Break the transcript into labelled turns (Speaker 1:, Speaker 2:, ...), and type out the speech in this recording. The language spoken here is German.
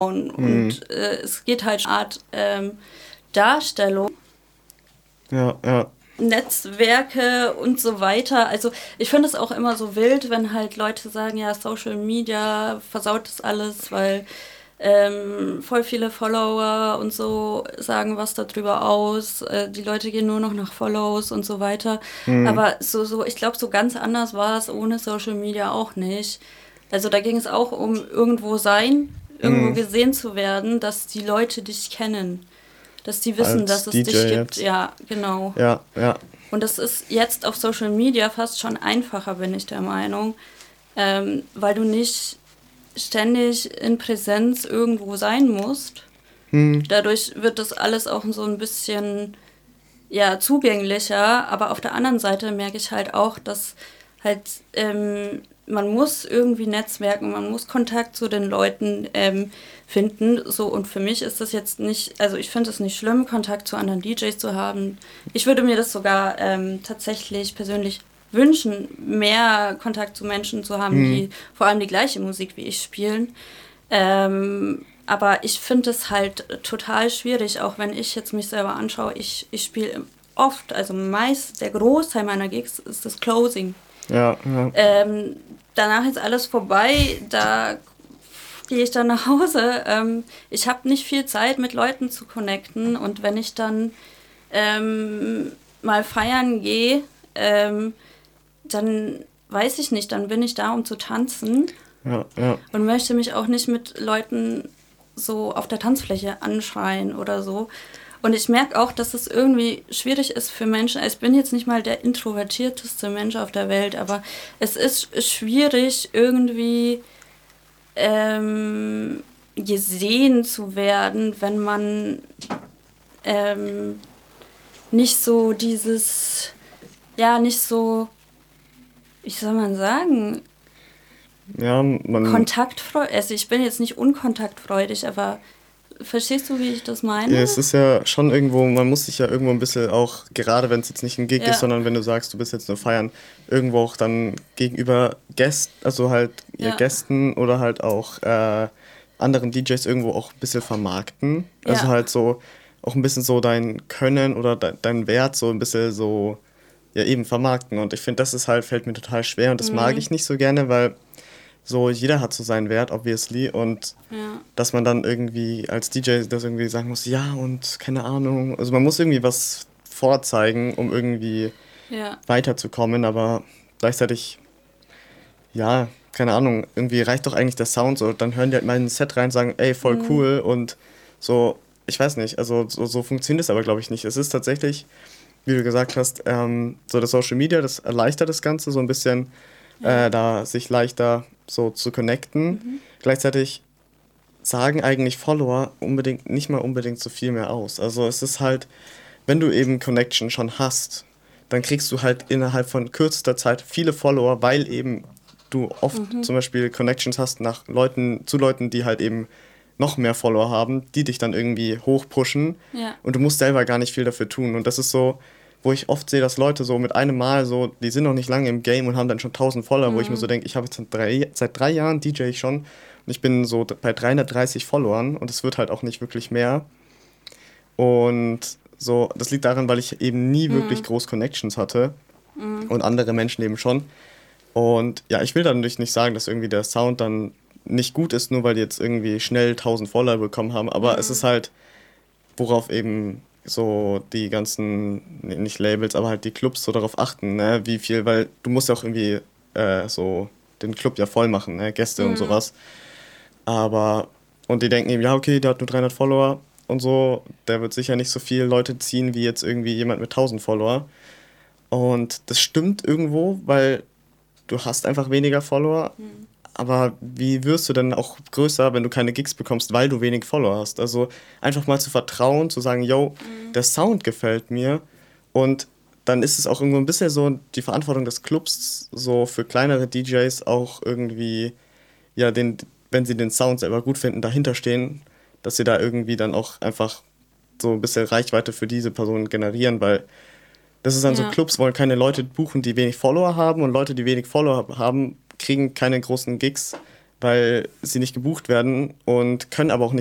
Speaker 1: Und es geht halt um eine Art Darstellung,
Speaker 2: Ja.
Speaker 1: Netzwerke und so weiter. Also ich finde es auch immer so wild, wenn halt Leute sagen, ja, Social Media versaut das alles, weil voll viele Follower und so sagen was darüber aus. Die Leute gehen nur noch nach Follows und so weiter.
Speaker 2: Mhm.
Speaker 1: Aber ich glaube, so ganz anders war es ohne Social Media auch nicht. Also da ging es auch um irgendwo sein, irgendwo
Speaker 2: Mhm.
Speaker 1: gesehen zu werden, dass die Leute dich kennen. Dass die wissen, dass
Speaker 2: Als
Speaker 1: es dich
Speaker 2: DJ
Speaker 1: gibt.
Speaker 2: jetzt.
Speaker 1: Ja, genau.
Speaker 2: Ja.
Speaker 1: Und das ist jetzt auf Social Media fast schon einfacher, bin ich der Meinung, weil du nicht ständig in Präsenz irgendwo sein musst.
Speaker 2: Mhm.
Speaker 1: Dadurch wird das alles auch so ein bisschen ja, zugänglicher, aber auf der anderen Seite merke ich halt auch, dass halt man muss irgendwie netzwerken, man muss Kontakt zu den Leuten finden. So, und für mich ist das jetzt nicht, also ich finde es nicht schlimm, Kontakt zu anderen DJs zu haben. Ich würde mir das sogar tatsächlich persönlich wünschen, mehr Kontakt zu Menschen zu haben,
Speaker 2: Mhm.
Speaker 1: die vor allem die gleiche Musik wie ich spielen. Aber ich finde es halt total schwierig, auch wenn ich jetzt mich selber anschaue. Ich spiele oft, also meist, der Großteil meiner Gigs ist das Closing.
Speaker 2: Ja.
Speaker 1: Ähm, Danach ist alles vorbei, da gehe ich dann nach Hause. Ich habe nicht viel Zeit, mit Leuten zu connecten, und wenn ich dann mal feiern gehe, dann weiß ich nicht, dann bin ich da, um zu tanzen
Speaker 2: Ja.
Speaker 1: und möchte mich auch nicht mit Leuten so auf der Tanzfläche anschreien oder so. Und ich merke auch, dass es irgendwie schwierig ist für Menschen. Ich bin jetzt nicht mal der introvertierteste Mensch auf der Welt, aber es ist schwierig, irgendwie gesehen zu werden, wenn man ähm, nicht so dieses, ja, nicht so, wie soll man sagen,
Speaker 2: Ja,
Speaker 1: kontaktfreudig. Also ich bin jetzt nicht unkontaktfreudig, aber verstehst du, wie ich das meine?
Speaker 2: es ist ja schon irgendwo, man muss sich ja irgendwo ein bisschen auch, gerade wenn es jetzt nicht ein Gig ist,
Speaker 1: Ja,
Speaker 2: sondern wenn du sagst, du bist jetzt nur feiern, irgendwo auch dann gegenüber Gästen, also halt ihr
Speaker 1: ja,
Speaker 2: Gästen oder halt auch anderen DJs irgendwo auch ein bisschen vermarkten. Also
Speaker 1: ja.
Speaker 2: halt so auch ein bisschen so dein Können oder dein Wert so ein bisschen so, ja eben vermarkten. Und ich finde, das ist halt, fällt mir total schwer und das mag
Speaker 1: Mhm.
Speaker 2: ich nicht so gerne, weil so jeder hat so seinen Wert, obviously. Und
Speaker 1: Ja,
Speaker 2: dass man dann irgendwie als DJ das irgendwie sagen muss, ja und keine Ahnung. Also man muss irgendwie was vorzeigen, um irgendwie
Speaker 1: ja.
Speaker 2: weiterzukommen, aber gleichzeitig, ja, keine Ahnung, irgendwie reicht doch eigentlich der Sound so. Dann hören die halt mal in ein Set rein und sagen, ey, voll
Speaker 1: Mhm.
Speaker 2: cool und so, ich weiß nicht, also so funktioniert es aber, glaube ich, nicht. Es ist tatsächlich, wie du gesagt hast, so das Social Media, das erleichtert das Ganze so ein bisschen,
Speaker 1: Ja.
Speaker 2: da sich leichter so zu connecten.
Speaker 1: Mhm.
Speaker 2: Gleichzeitig sagen eigentlich Follower unbedingt nicht mal unbedingt so viel mehr aus. Also es ist halt, wenn du eben Connection schon hast, dann kriegst du halt innerhalb von kürzester Zeit viele Follower, weil eben du oft
Speaker 1: Mhm.
Speaker 2: zum Beispiel Connections hast nach Leuten, zu Leuten, die halt eben noch mehr Follower haben, die dich dann irgendwie hochpushen
Speaker 1: Ja.
Speaker 2: und du musst selber gar nicht viel dafür tun. Und das ist so, wo ich oft sehe, dass Leute so mit einem Mal so, die sind noch nicht lange im Game und haben dann schon 1000 Follower, wo ich mir so
Speaker 1: Mhm.
Speaker 2: denke, ich habe jetzt seit 3 Jahren DJ ich schon und ich bin so bei 330 Followern und es wird halt auch nicht wirklich mehr. Und so, das liegt daran, weil ich eben nie wirklich
Speaker 1: Mhm.
Speaker 2: groß Connections hatte
Speaker 1: Mhm.
Speaker 2: und andere Menschen eben schon. Und ja, ich will dann natürlich nicht sagen, dass irgendwie der Sound dann nicht gut ist, nur weil die jetzt irgendwie schnell 1000 Follower bekommen haben, aber es ist
Speaker 1: Mhm.
Speaker 2: halt, worauf eben so die ganzen, nee, nicht Labels, aber halt die Clubs so darauf achten, ne, wie viel, weil du musst ja auch irgendwie so den Club ja voll machen, ne, Gäste und
Speaker 1: Mhm.
Speaker 2: sowas. Aber, und die denken eben, ja, okay, der hat nur 300 Follower und so, der wird sicher nicht so viele Leute ziehen wie jetzt irgendwie jemand mit 1000 Follower. Und das stimmt irgendwo, weil du hast einfach weniger Follower,
Speaker 1: Mhm.
Speaker 2: aber wie wirst du denn auch größer, wenn du keine Gigs bekommst, weil du wenig Follower hast? Also einfach mal zu vertrauen, zu sagen, yo,
Speaker 1: Mhm.
Speaker 2: der Sound gefällt mir und dann ist es auch irgendwo ein bisschen so die Verantwortung des Clubs, so für kleinere DJs auch irgendwie, ja, wenn sie den Sound selber gut finden, dahinter stehen, dass sie da irgendwie dann auch einfach so ein bisschen Reichweite für diese Person generieren, weil das ist dann so,
Speaker 1: Ja.
Speaker 2: Clubs wollen keine Leute buchen, die wenig Follower haben und Leute, die wenig Follower haben, kriegen keine großen Gigs, weil sie nicht gebucht werden und können aber auch